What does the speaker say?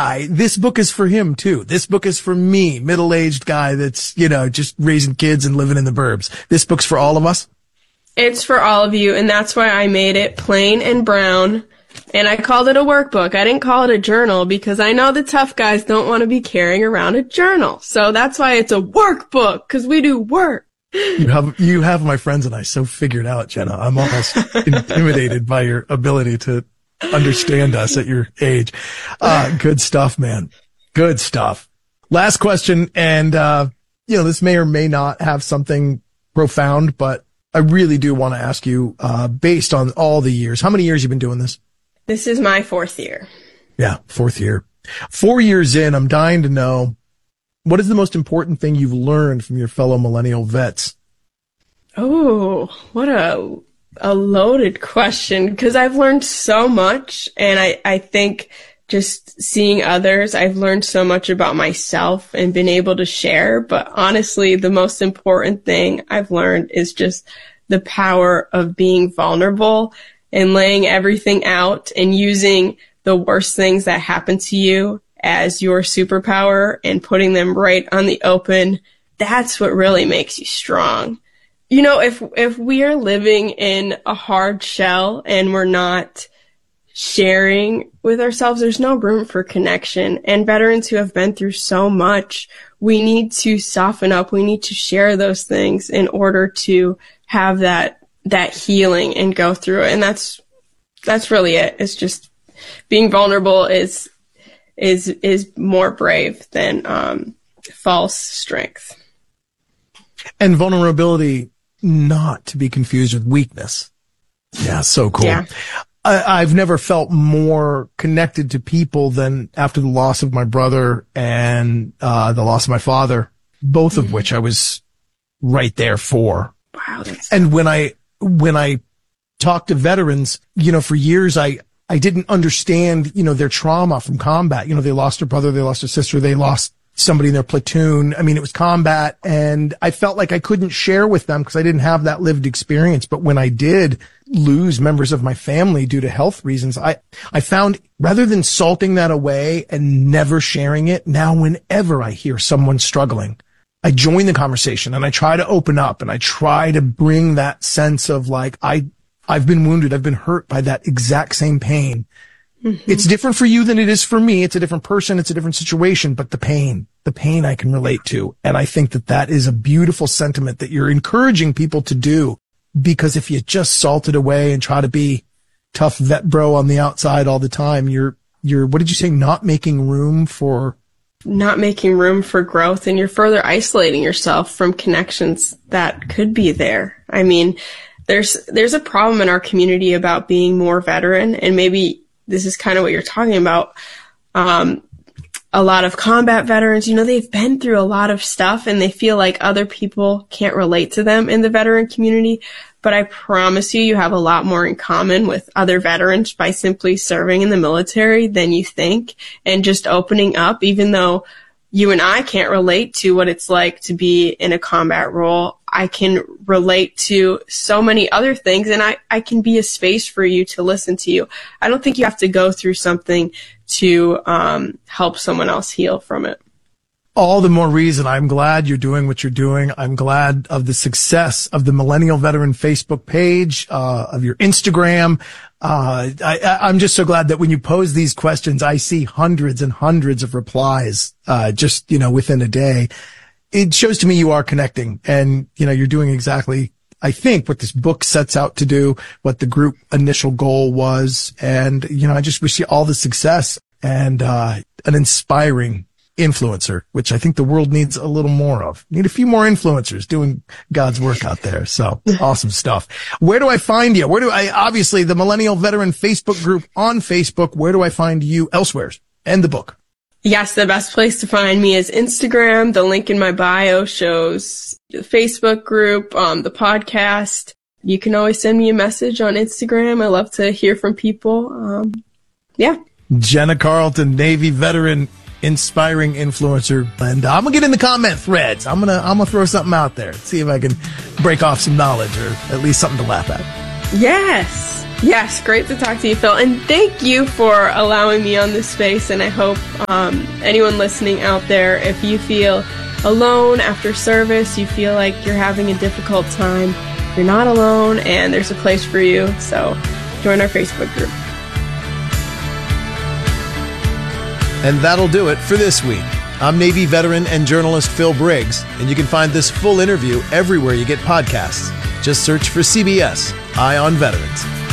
guy, this book is for him too. This book is for me, middle-aged guy that's, just raising kids and living in the burbs. This book's for all of us. It's for all of you, and that's why I made it plain and brown, and I called it a workbook. I didn't call it a journal because I know the tough guys don't want to be carrying around a journal. So that's why it's a workbook, because we do work. You have my friends and I so figured out, Jenna. I'm almost intimidated by your ability to understand us at your age. Good stuff, man. Good stuff. Last question, and this may or may not have something profound, but I really do want to ask you, based on all the years, how many years you been doing this? This is my 4th year. Yeah, 4th year. 4 years in, I'm dying to know, what is the most important thing you've learned from your fellow millennial vets? Oh, what a loaded question, because I've learned so much, and I think just seeing others, I've learned so much about myself and been able to share. But honestly, the most important thing I've learned is just the power of being vulnerable and laying everything out and using the worst things that happen to you as your superpower and putting them right on the open. That's what really makes you strong. If we are living in a hard shell and we're not sharing with ourselves, there's no room for connection. And veterans who have been through so much, we need to soften up. We need to share those things in order to have that healing and go through it. And that's really it. It's just being vulnerable is more brave than false strength. And vulnerability not to be confused with weakness. Yeah, so cool. Yeah. I've never felt more connected to people than after the loss of my brother and the loss of my father, both of which I was right there for. Wow. And when I talk to veterans, for years I didn't understand, their trauma from combat. They lost their brother, they lost their sister, they lost somebody in their platoon. I mean, it was combat, and I felt like I couldn't share with them because I didn't have that lived experience. But when I did lose members of my family due to health reasons, I found, rather than salting that away and never sharing it, now whenever I hear someone struggling, I join the conversation and I try to open up and I try to bring that sense of like, I've been wounded, I've been hurt by that exact same pain. Mm-hmm. It's different for you than it is for me. It's a different person. It's a different situation, but the pain I can relate to. And I think that is a beautiful sentiment that you're encouraging people to do, because if you just salt it away and try to be tough vet bro on the outside all the time, you're, what did you say? Not making room for growth, and you're further isolating yourself from connections that could be there. I mean, there's a problem in our community about being more veteran, and maybe this is kind of what you're talking about. A lot of combat veterans, they've been through a lot of stuff and they feel like other people can't relate to them in the veteran community. But I promise you have a lot more in common with other veterans by simply serving in the military than you think, and just opening up, even though you and I can't relate to what it's like to be in a combat role. I can relate to so many other things, and I can be a space for you to listen to you. I don't think you have to go through something to help someone else heal from it. All the more reason I'm glad you're doing what you're doing. I'm glad of the success of the Millennial Veteran Facebook page, of your Instagram. I'm just so glad that when you pose these questions, I see hundreds and hundreds of replies, just, within a day. It shows to me you are connecting, and, you're doing exactly, I think, what this book sets out to do, what the group initial goal was. And, I just wish you all the success and, an inspiring influencer, which I think the world needs a little more of. Need a few more influencers doing God's work out there. So awesome stuff. Where do I find you? Obviously the Millennial Veteran Facebook group on Facebook. Where do I find you elsewhere and the book? Yes, the best place to find me is Instagram. The link in my bio shows the Facebook group, the podcast. You can always send me a message on Instagram. I love to hear from people. Yeah. Jenna Carlton, Navy veteran, inspiring influencer, and I'm gonna get in the comment threads. I'm gonna throw something out there, see if I can break off some knowledge or at least something to laugh at. Yes. Yes, great to talk to you, Phil. And thank you for allowing me on this space. And I hope anyone listening out there, if you feel alone after service, you feel like you're having a difficult time, you're not alone and there's a place for you. So join our Facebook group. And that'll do it for this week. I'm Navy veteran and journalist Phil Briggs, and you can find this full interview everywhere you get podcasts. Just search for CBS, Eye on Veterans.